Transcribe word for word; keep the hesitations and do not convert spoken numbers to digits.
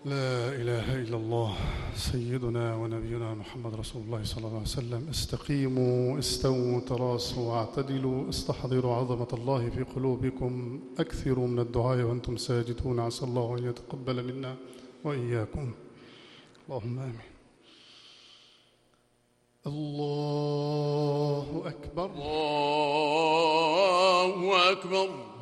لا إله إلا الله سيدنا ونبينا محمد رسول الله صلى الله عليه وسلم. استقيموا استووا تراصوا واعتدلوا استحضروا عظمة الله في قلوبكم، أكثروا من الدعاء وأنتم ساجدون، عسى الله أن يتقبل منا وإياكم، اللهم آمين. الله أكبر. الله أكبر.